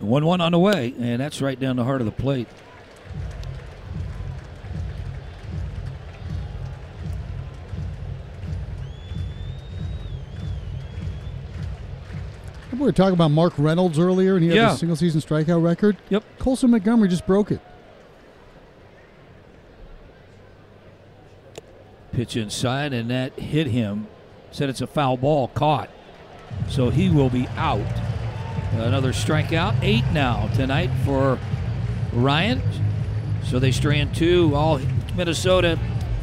1-1 on the way, and that's right down the heart of the plate. We were talking about Mark Reynolds earlier, and he had a single-season strikeout record. Yep. Colson Montgomery just broke it. Pitch inside, and that hit him. Said it's a foul ball, caught. So he will be out. Another strikeout. 8 now tonight for Ryan. So they strand 2. All Minnesota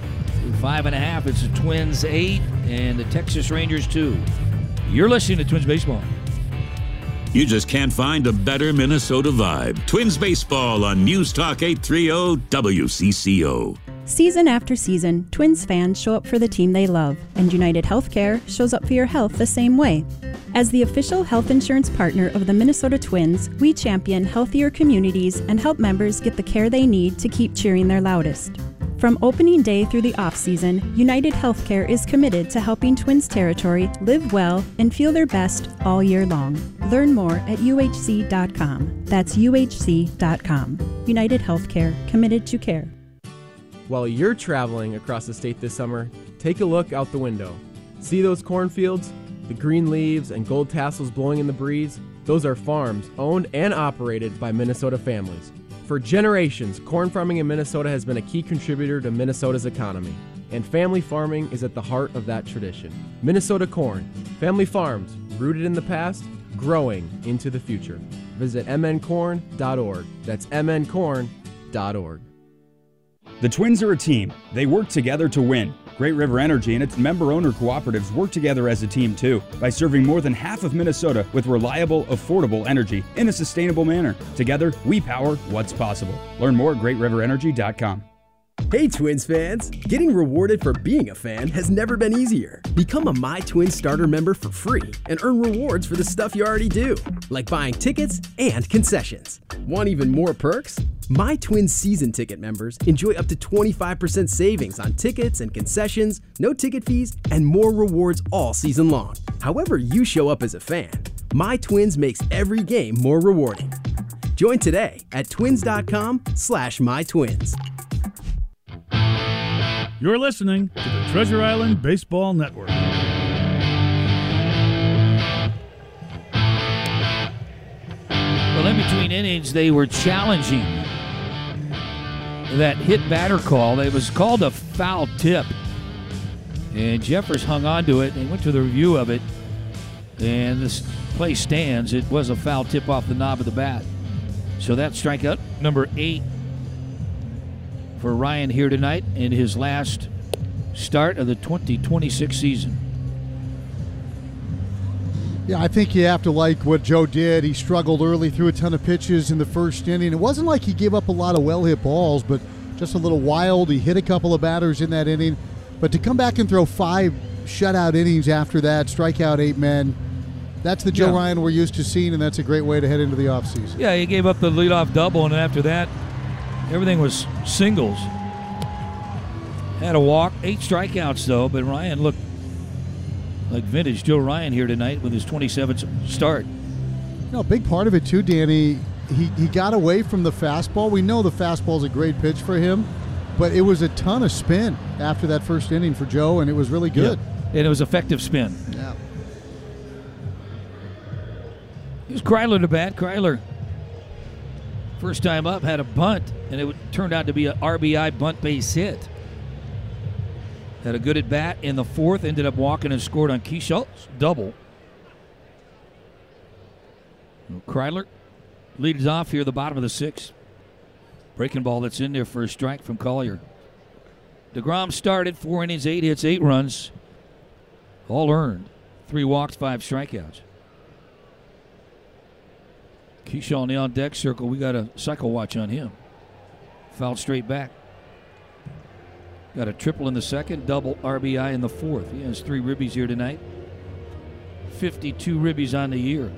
5.5. It's the Twins 8 and the Texas Rangers 2. You're listening to Twins Baseball. You just can't find a better Minnesota vibe. Twins Baseball on News Talk 830 WCCO. Season after season, Twins fans show up for the team they love, and United Healthcare shows up for your health the same way. As the official health insurance partner of the Minnesota Twins, we champion healthier communities and help members get the care they need to keep cheering their loudest. From opening day through the off-season, United Healthcare is committed to helping Twins territory live well and feel their best all year long. Learn more at uhc.com. That's uhc.com. United Healthcare, committed to care. While you're traveling across the state this summer, take a look out the window. See those cornfields? The green leaves and gold tassels blowing in the breeze? Those are farms owned and operated by Minnesota families. For generations, corn farming in Minnesota has been a key contributor to Minnesota's economy, and family farming is at the heart of that tradition. Minnesota Corn, family farms, rooted in the past, growing into the future. Visit mncorn.org. That's mncorn.org. The Twins are a team. They work together to win. Great River Energy and its member-owner cooperatives work together as a team, too, by serving more than half of Minnesota with reliable, affordable energy in a sustainable manner. Together, we power what's possible. Learn more at greatriverenergy.com. Hey Twins fans! Getting rewarded for being a fan has never been easier. Become a My Twins starter member for free and earn rewards for the stuff you already do, like buying tickets and concessions. Want even more perks? My Twins season ticket members enjoy up to 25% savings on tickets and concessions, no ticket fees, and more rewards all season long. However you show up as a fan, My Twins makes every game more rewarding. Join today at twins.com/mytwins. You're listening to the Treasure Island Baseball Network. Well, in between innings, they were challenging that hit batter call. It was called a foul tip. And Jeffers hung on to it and went to the review of it. And this play stands. It was a foul tip off the knob of the bat. So that's strikeout number 8 for Ryan here tonight in his last start of the 2026 season. Yeah, I think you have to like what Joe did. He struggled early, threw a ton of pitches in the first inning. It wasn't like he gave up a lot of well-hit balls, but just a little wild. He hit a couple of batters in that inning. But to come back and throw 5 shutout innings after that, strike out 8 men, that's the Joe Ryan we're used to seeing, and that's a great way to head into the offseason. Yeah, he gave up the leadoff double, and after that, everything was singles. Had a walk, 8 strikeouts, though, but Ryan looked like vintage Joe Ryan here tonight with his 27th start. You know, a big part of it, too, Danny, he got away from the fastball. We know the fastball is a great pitch for him, but it was a ton of spin after that first inning for Joe, and it was really good. Yeah. And it was effective spin. Yeah. Here's Kryler to bat. Kryler, first time up, had a bunt, and it turned out to be an RBI bunt base hit. Had a good at bat in the 4th, ended up walking and scored on Keyshawn's double. Kryler leads off here, the bottom of the 6th. Breaking ball that's in there for a strike from Collier. DeGrom started 4 innings, 8 hits, 8 runs. All earned. 3 walks, 5 strikeouts. Keyshawn in the on deck circle. We got a cycle watch on him. Fouled straight back. Got a triple in the 2nd, double RBI in the 4th. He has 3 ribbies here tonight. 52 ribbies on the year.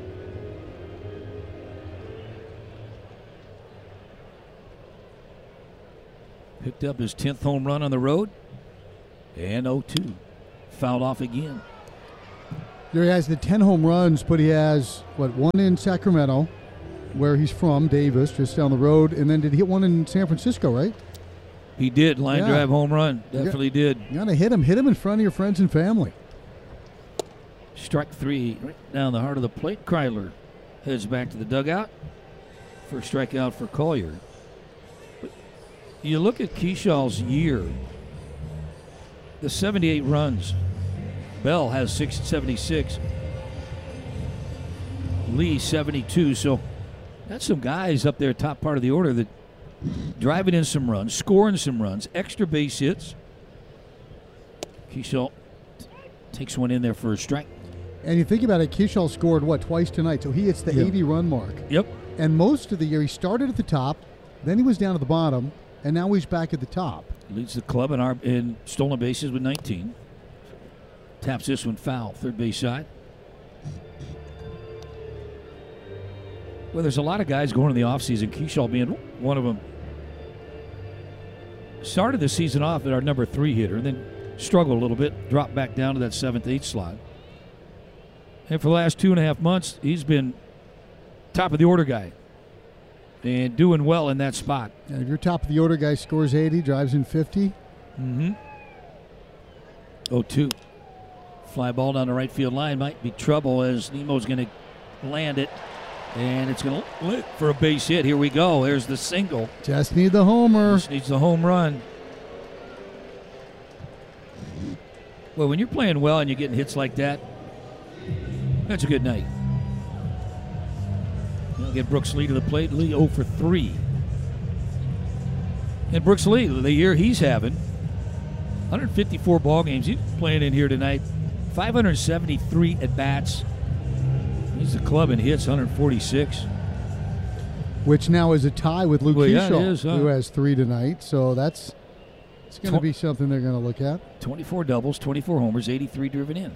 Picked up his 10th home run on the road. And 0-2. Fouled off again. There he has the 10 home runs, but he has, 1 in Sacramento, where he's from, Davis, just down the road. And then did he hit one in San Francisco, right? He did. Line Yeah. drive home run. Definitely did. You got to hit him. Hit him in front of your friends and family. Strike 3 right down the heart of the plate. Kreidler heads back to the dugout. First strikeout for Collier. But you look at Keyshaw's year, the 78 runs. Bell has 76. Lee 72. So that's some guys up there, top part of the order, that driving in some runs, scoring some runs, extra base hits. Keyshaw takes one in there for a strike. And you think about it, Keyshaw scored, twice tonight? So he hits the 80-run mark. Yep. And most of the year, he started at the top, then he was down at the bottom, and now he's back at the top. Leads the club in stolen bases with 19. Taps this one foul, third base side. Well, there's a lot of guys going in the offseason, Keyshaw being one of them. Started the season off at our number 3 hitter, and then struggled a little bit, dropped back down to that 7th, 8th slot. And for the last 2.5 months, he's been top of the order guy and doing well in that spot. And if your top of the order guy scores 80, drives in 50. 0-2. Fly ball down the right field line. Might be trouble as Nemo's going to land it. And it's going to lit for a base hit. Here we go. There's the single. Just need the homer. Just needs the home run. Well, when you're playing well and you're getting hits like that, that's a good night. We'll get Brooks Lee to the plate. Lee 0 for 3. And Brooks Lee, the year he's having, 154 ball games. He's playing in here tonight. 573 at-bats. He's the club in hits, 146. Which now is a tie with Luke Keyshaw, it is, who has 3 tonight. So it's going to be something they're going to look at. 24 doubles, 24 homers, 83 driven in.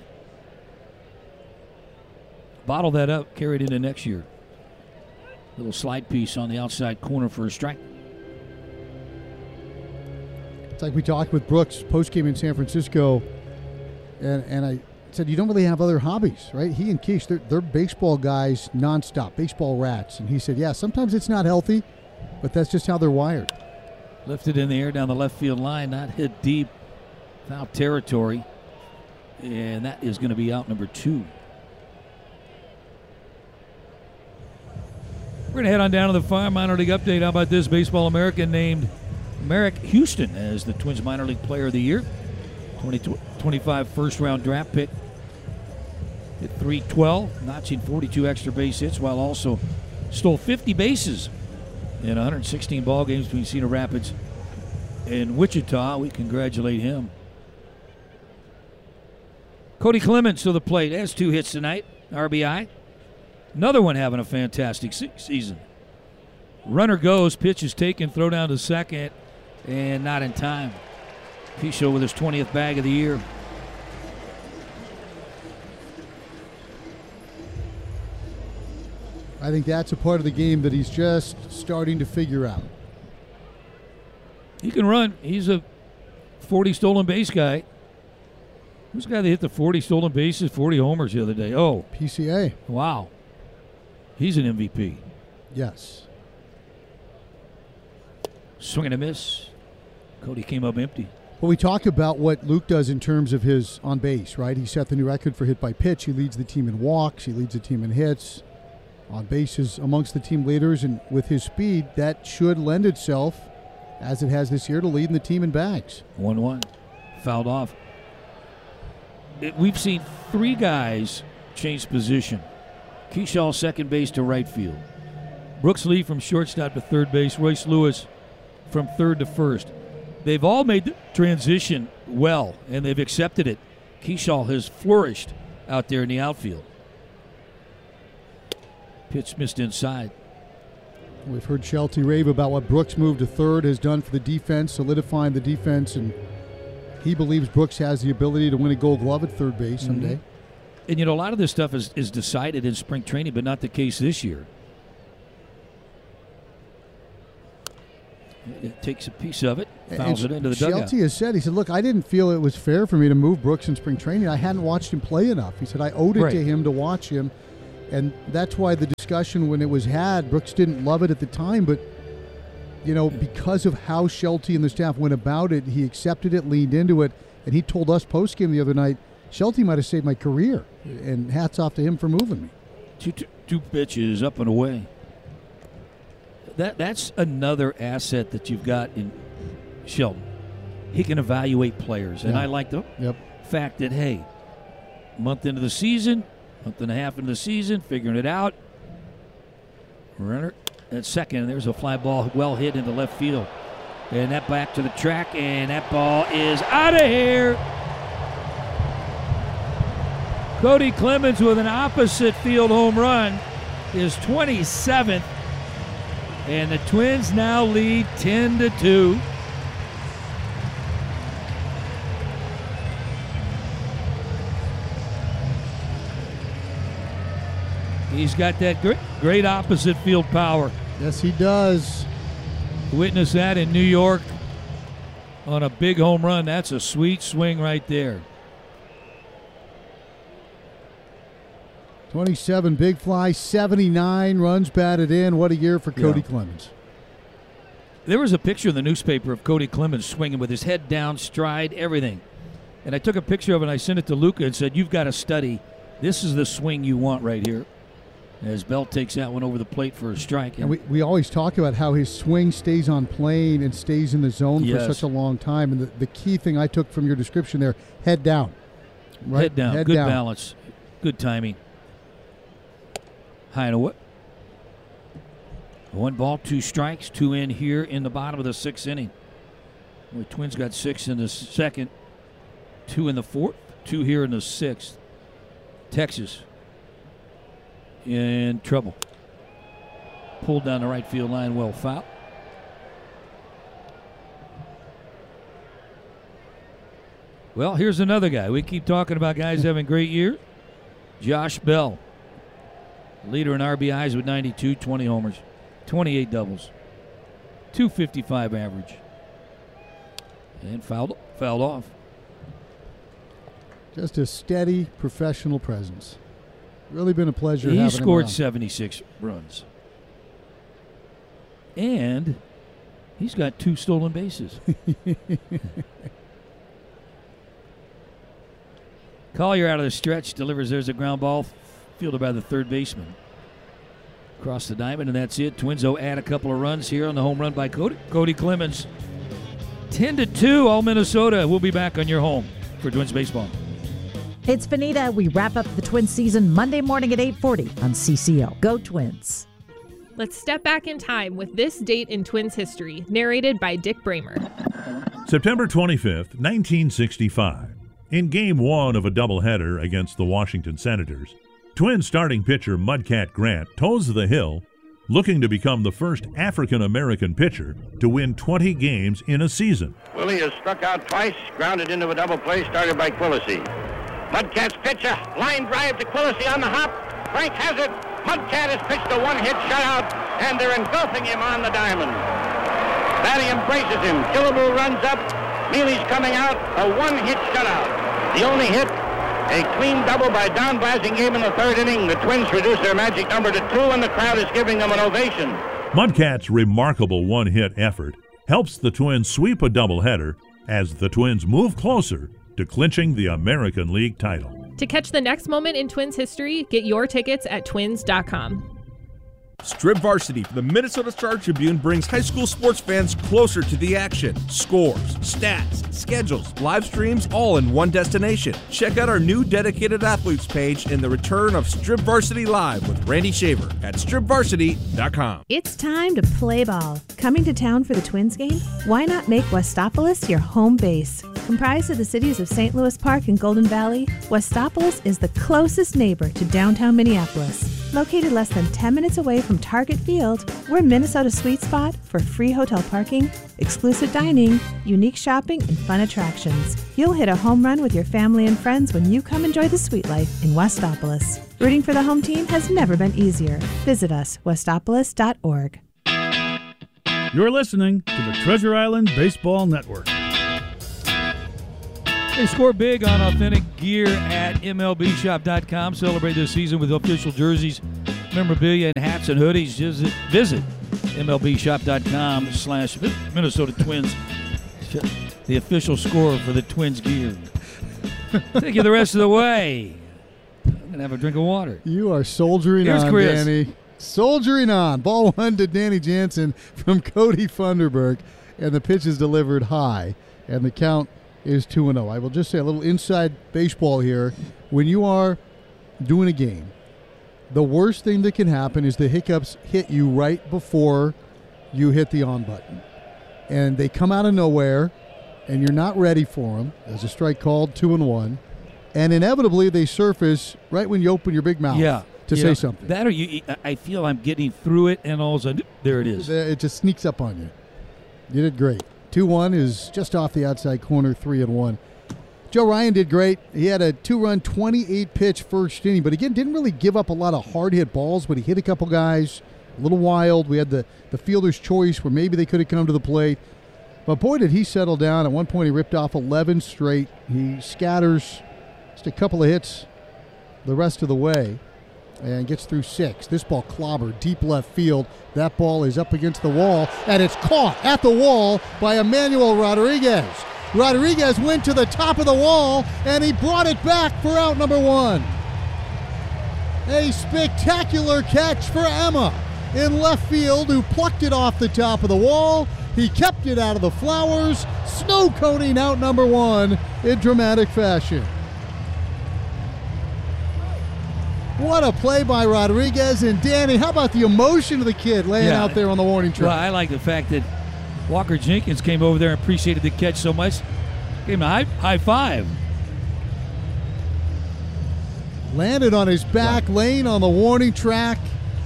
Bottle that up, carry it into next year. Little slide piece on the outside corner for a strike. It's like we talked with Brooks post-game in San Francisco, and I said, you don't really have other hobbies, right? He and Keish, they're baseball guys nonstop, baseball rats. And he said, yeah, sometimes it's not healthy, but that's just how they're wired. Lifted in the air down the left field line, not hit deep, foul territory. And that is going to be out number 2. We're going to head on down to the Farm Minor League update. How about this? Baseball America named Merrick Houston as the Twins Minor League Player of the Year. 2025 first-round draft pick. Hit .312, notching 42 extra base hits, while also stole 50 bases in 116 ball games between Cedar Rapids and Wichita. We congratulate him. Cody Clemens to the plate. Has 2 hits tonight. RBI. Another one having a fantastic season. Runner goes, pitch is taken, throw down to second, and not in time. Keyshaw with his 20th bag of the year. I think that's a part of the game that he's just starting to figure out. He can run. He's a 40 stolen base guy. Who's the guy that hit the 40 stolen bases, 40 homers the other day? Oh. PCA. Wow. He's an MVP. Yes. Swing and a miss. Cody came up empty. Well, we talked about what Luke does in terms of his on base, right? He set the new record for hit by pitch. He leads the team in walks. He leads the team in hits. On base is amongst the team leaders, and with his speed, that should lend itself, as it has this year, to leading the team in bags. 1-1. Fouled off. We've seen 3 guys change position. Keyshaw second base to right field. Brooks Lee from shortstop to third base. Royce Lewis from third to first. They've all made the transition well, and they've accepted it. Keyshaw has flourished out there in the outfield. Pitch missed inside. We've heard Shelty rave about what Brooks' move to third has done for the defense, solidifying the defense, and he believes Brooks has the ability to win a Gold Glove at third base someday. And, you know, a lot of this stuff is decided in spring training, but not the case this year. It takes a piece of it, fouls it into the dugout. Shelty has said, he said, look, I didn't feel it was fair for me to move Brooks in spring training. I hadn't watched him play enough. He said, I owed it to him to watch him. And that's why the discussion when it was had, Brooks didn't love it at the time, but because of how Shelty and the staff went about it, he accepted it, leaned into it, and he told us post-game the other night, Shelty might have saved my career, and hats off to him for moving me. Two pitches up and away. That's another asset that you've got in Shelton. He can evaluate players, and I like the fact that, hey, month into the season, month and a half into the season, figuring it out. Runner at second, there's a fly ball well hit into left field. And that back to the track, and that ball is out of here. Cody Clemens with an opposite field home run, his 27th. And the Twins now lead 10-2. He's got that great opposite field power. Yes, he does. Witness that in New York on a big home run. That's a sweet swing right there. 27 big fly, 79 runs batted in. What a year for Cody Clemens. There was a picture in the newspaper of Cody Clemens swinging with his head down, stride, everything. And I took a picture of it and I sent it to Luca and said, you've got to study. This is the swing you want right here. As Bell takes that one over the plate for a strike. And we always talk about how his swing stays on plane and stays in the zone for such a long time. And the key thing I took from your description there, head down. Right? Head down. Good balance. Good timing. High and away. 1 ball, 2 strikes, 2 in here in the bottom of the 6th inning. The Twins got 6 in the 2nd, 2 in the 4th, 2 here in the 6th. Texas in trouble. Pulled down the right field line, well foul. Well, here's another guy. We keep talking about guys having great years. Josh Bell. Leader in RBIs with 92, 20 homers, 28 doubles, 255 average. And fouled off. Just a steady professional presence. Really been a pleasure having him He scored around. 76 runs. And he's got 2 stolen bases. Collier out of the stretch, delivers. There's a ground ball, fielded by the third baseman. Across the diamond, and that's it. Twins will add a couple of runs here on the home run by Cody Clemens. 10-2, all Minnesota. We'll be back on your home for Twins baseball. It's Finita. We wrap up the Twins season Monday morning at 8:40 on CCO. Go Twins. Let's step back in time with this date in Twins history, narrated by Dick Bramer. September 25th, 1965. In Game 1 of a doubleheader against the Washington Senators, Twins starting pitcher Mudcat Grant toes the hill, looking to become the first African-American pitcher to win 20 games in a season. Willie has struck out twice, grounded into a double play started by Quillisi. Mudcat's pitcher, line drive to Quillisi on the hop. Frank has it. Mudcat has pitched a one-hit shutout, and they're engulfing him on the diamond. Batty embraces him. Killable runs up. Mealy's coming out. A one-hit shutout. The only hit, a clean double by Don Blasingame in the 3rd inning. The Twins reduce their magic number to 2, and the crowd is giving them an ovation. Mudcat's remarkable one-hit effort helps the Twins sweep a doubleheader as the Twins move closer to clinching the American League title. To catch the next moment in Twins history, get your tickets at twins.com. Strip Varsity from the Minnesota Star Tribune brings high school sports fans closer to the action. Scores, stats, schedules, live streams, all in one destination. Check out our new dedicated athletes page and the return of Strip Varsity Live with Randy Shaver at stripvarsity.com. It's time to play ball. Coming to town for the Twins game? Why not make Westopolis your home base? Comprised of the cities of St. Louis Park and Golden Valley, Westopolis is the closest neighbor to downtown Minneapolis. Located less than 10 minutes away from Target Field, we're Minnesota's sweet spot for free hotel parking, exclusive dining, unique shopping, and fun attractions. You'll hit a home run with your family and friends when you come enjoy the sweet life in Westopolis. Rooting for the home team has never been easier. Visit us, westopolis.org. You're listening to the Treasure Island Baseball Network. They score big on authentic gear at MLBshop.com. Celebrate this season with official jerseys, memorabilia, and hats and hoodies. Just visit MLBshop.com/Minnesota Twins. The official score for the Twins gear. Take you the rest of the way. I'm going to have a drink of water. You are soldiering on, Chris. Danny. Soldiering on. Ball 1 to Danny Jansen from Cody Funderburk. And the pitch is delivered high. And the count is 2-0. I will just say a little inside baseball here. When you are doing a game, the worst thing that can happen is the hiccups hit you right before you hit the on button. And they come out of nowhere, and you're not ready for them. There's a strike called, 2-1. And inevitably, they surface right when you open your big mouth to say something. That or I feel I'm getting through it, and all of a sudden, there it is. It just sneaks up on you. You did great. 2-1 is just off the outside corner, 3-1. Joe Ryan did great. He had a 2-run, 28-pitch first inning, but again, didn't really give up a lot of hard-hit balls, but he hit a couple guys, a little wild. We had the fielder's choice where maybe they could have come to the plate. But boy, did he settle down. At one point, he ripped off 11 straight. He scatters just a couple of hits the rest of the way and gets through 6. This ball clobbered deep left field. That ball is up against the wall, and it's caught at the wall by Emmanuel Rodriguez. Rodriguez went to the top of the wall, and he brought it back for out number 1. A spectacular catch for Emma in left field, who plucked it off the top of the wall. He kept it out of the flowers, snow coating out number 1 in dramatic fashion. What a play by Rodriguez. And Danny, how about the emotion of the kid laying out there on the warning track? Well, I like the fact that Walker Jenkins came over there and appreciated the catch so much. Gave him a high five. Landed on his back, laying on the warning track.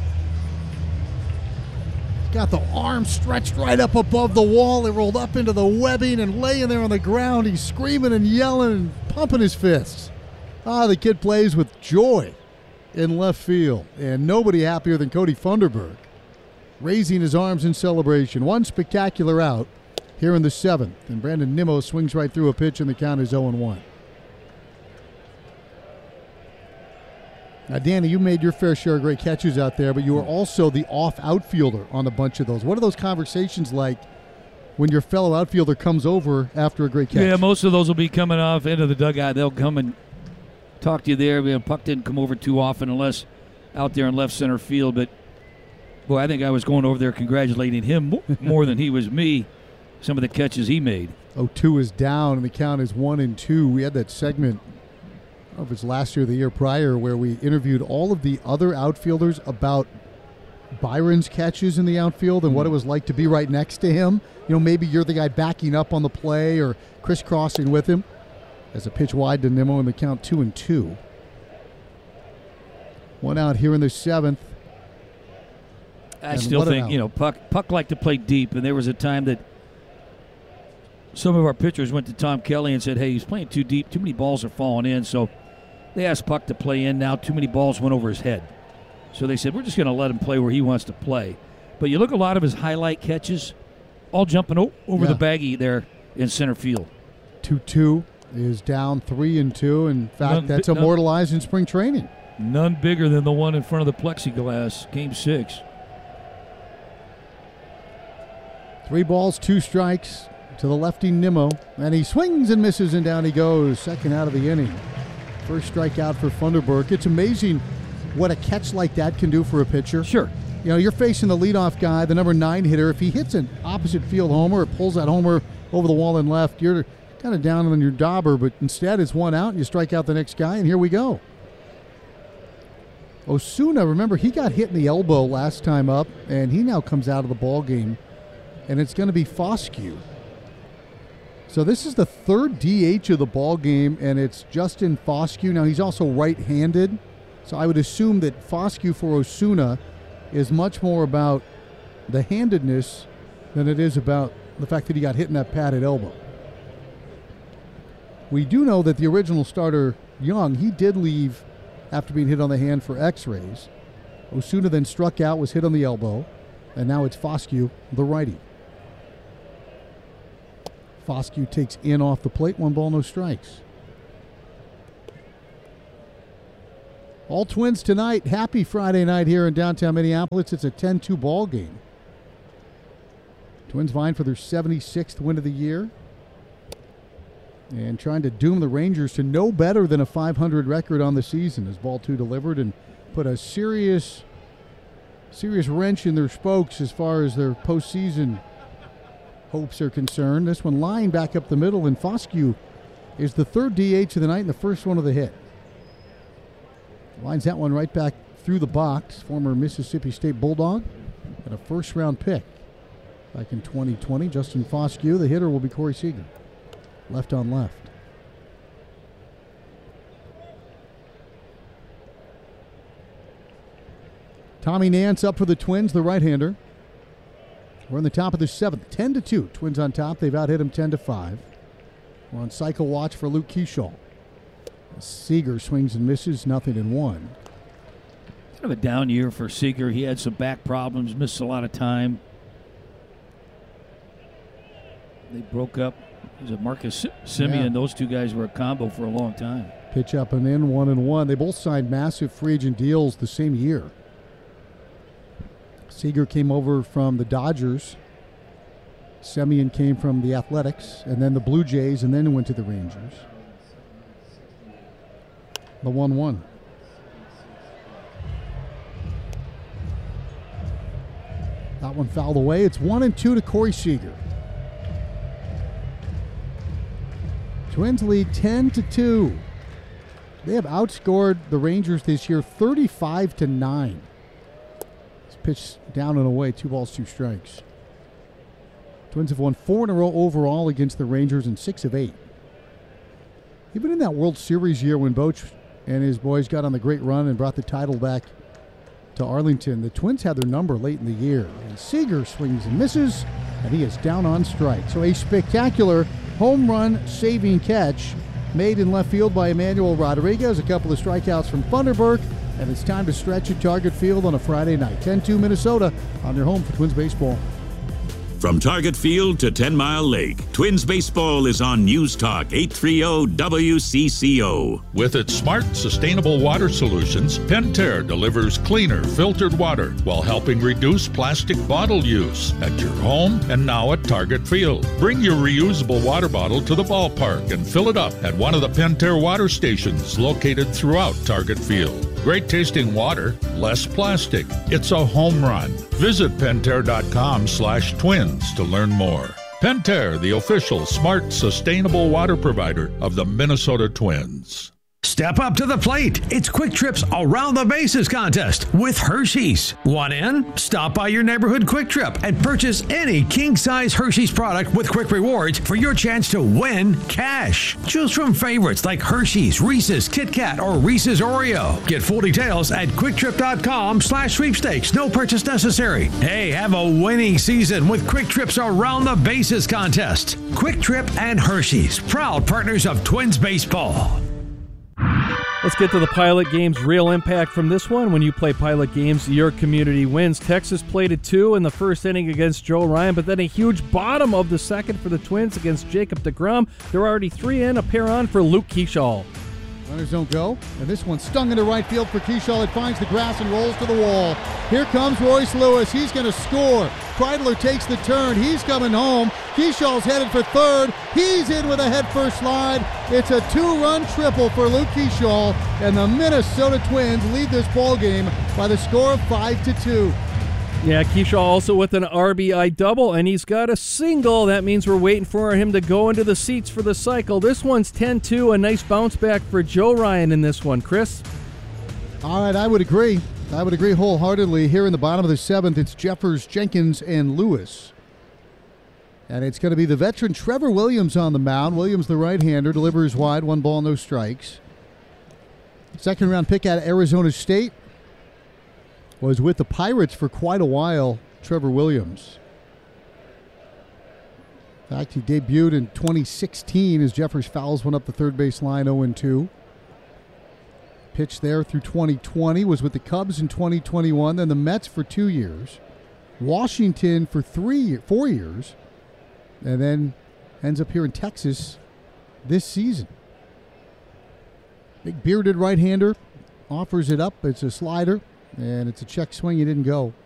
Got the arm stretched right up above the wall. It rolled up into the webbing and laying there on the ground. He's screaming and yelling and pumping his fists. The kid plays with joy in left field, and nobody happier than Cody Funderburk, raising his arms in celebration. One spectacular out here in the 7th, and Brandon Nimmo swings right through a pitch, and the count is 0-1. Now, Danny, you made your fair share of great catches out there, but you were also the off outfielder on a bunch of those. What are those conversations like when your fellow outfielder comes over after a great catch? Yeah, most of those will be coming off into the dugout. They'll come and talk to you there. Puck didn't come over too often unless out there in left center field. But, boy, I think I was going over there congratulating him more than he was me, some of the catches he made. 0-2 is down, and the count is 1-2. We had that segment, I don't know if it's last year or the year prior, where we interviewed all of the other outfielders about Byron's catches in the outfield and what it was like to be right next to him. You know, maybe you're the guy backing up on the play or crisscrossing with him. As a pitch wide to Nimmo, and the count 2-2. One out here in the 7th. I still think, Puck liked to play deep, and there was a time that some of our pitchers went to Tom Kelly and said, hey, he's playing too deep. Too many balls are falling in. So they asked Puck to play in. Now too many balls went over his head. So they said, we're just going to let him play where he wants to play. But you look at a lot of his highlight catches, all jumping over the baggie there in center field. 2-2. Is down 3-2. In fact, that's immortalized in spring training. None bigger than the one in front of the plexiglass, Game 6. 3 balls, 2 strikes to the lefty Nimmo, and he swings and misses, and down he goes. Second out of the inning. First strikeout for Funderburk. It's amazing what a catch like that can do for a pitcher. Sure. You know, you're facing the leadoff guy, the number 9 hitter. If he hits an opposite field homer, it pulls that homer over the wall and left, you're kind of down on your dauber, but instead it's 1 out, and you strike out the next guy, and here we go. Osuna, remember, he got hit in the elbow last time up, and he now comes out of the ball game, and it's going to be Foscue. So this is the 3rd DH of the ball game, and it's Justin Foscue. Now, he's also right-handed, so I would assume that Foscue for Osuna is much more about the handedness than it is about the fact that he got hit in that padded elbow. We do know that the original starter, Young, he did leave after being hit on the hand for x-rays. Osuna then struck out, was hit on the elbow, and now it's Foscue, the righty. Foscue takes in off the plate. 1 ball, no strikes. All Twins tonight. Happy Friday night here in downtown Minneapolis. It's a 10-2 ball game. Twins vying for their 76th win of the year and trying to doom the Rangers to no better than a .500 record on the season, as ball 2 delivered and put a serious wrench in their spokes as far as their postseason hopes are concerned. This one lying back up the middle, and Foscue is the third DH of the night and the first one of the hit. Lines that one right back through the box. Former Mississippi State Bulldog and a first-round pick back in 2020. Justin Foscue. The hitter will be Corey Seager. Left on left. Tommy Nance up for the Twins, the right-hander. We're in the top of the 7th. 10-2. Twins on top. They've out-hit him 10-5. We're on cycle watch for Luke Keeschall. Seager swings and misses, 0-1. Kind of a down year for Seager. He had some back problems, missed a lot of time. They broke up. Was it Marcus Semien? Yeah. Those two guys were a combo for a long time. Pitch up and in, 1-1. They both signed massive free agent deals the same year. Seager came over from the Dodgers. Semien came from the Athletics, and then the Blue Jays, and then went to the Rangers. The 1-1. That one fouled away. It's 1-2 to Corey Seager. Twins lead 10-2. They have outscored the Rangers this year 35-9. This pitch down and away, 2 balls, 2 strikes. Twins have won 4 in a row overall against the Rangers and 6 of 8. Even in that World Series year when Boch and his boys got on the great run and brought the title back to Arlington, the Twins had their number late in the year. And Seager swings and misses, and he is down on strike. So a spectacular home run saving catch made in left field by Emmanuel Rodriguez. A couple of strikeouts from Funderburk, and it's time to stretch at Target Field on a Friday night. 10-2 Minnesota on their home for Twins baseball. From Target Field to 10 Mile Lake, Twins baseball is on News Talk 830 WCCO. With its smart, sustainable water solutions, Pentair delivers cleaner, filtered water while helping reduce plastic bottle use at your home and now at Target Field. Bring your reusable water bottle to the ballpark and fill it up at one of the Pentair water stations located throughout Target Field. Great tasting water, less plastic. It's a home run. Visit Pentair.com/twins to learn more. Pentair, the official smart, sustainable water provider of the Minnesota Twins. Step up to the plate. It's Quick Trip's Around the Bases contest with Hershey's. Want in? Stop by your neighborhood Quick Trip and purchase any king-size Hershey's product with Quick Rewards for your chance to win cash. Choose from favorites like Hershey's, Reese's, Kit Kat, or Reese's Oreo. Get full details at QuickTrip.com/sweepstakes. No purchase necessary. Hey, have a winning season with Quick Trip's Around the Bases contest. Quick Trip and Hershey's, proud partners of Twins baseball. Let's get to the Pilot Games real impact from this one. When you play Pilot Games, your community wins. Texas played at 2 in the first inning against Joe Ryan, but then a huge bottom of the second for the Twins against Jacob deGrom. They're already 3 in, a pair on for Luke Keeschall. Runners don't go, and this one stung into right field for Keeschall. It finds the grass and rolls to the wall. Here comes Royce Lewis. He's going to score. Kreidler takes the turn. He's coming home. Keeschall's headed for third. He's in with a head-first slide. It's a 2-run triple for Luke Keeschall, and the Minnesota Twins lead this ball game by the score of 5-2. Yeah, Keeschall also with an RBI double, and he's got a single. That means we're waiting for him to go into the seats for the cycle. This one's 10-2, a nice bounce back for Joe Ryan in this one. Chris? All right, I would agree. I would agree wholeheartedly. Here in the bottom of the 7th, it's Jeffers, Jenkins, and Lewis. And it's going to be the veteran Trevor Williams on the mound. Williams, the right-hander, delivers wide, 1 ball, no strikes. Second-round pick out of Arizona State. Was with the Pirates for quite a while, Trevor Williams. In fact, he debuted in 2016 as Jeffers fouls one up the third base line, 0-2. Pitched there through 2020, was with the Cubs in 2021, then the Mets for 2 years, Washington for 4 years, and then ends up here in Texas this season. Big bearded right-hander offers it up. It's a slider, and it's a check swing. He didn't go.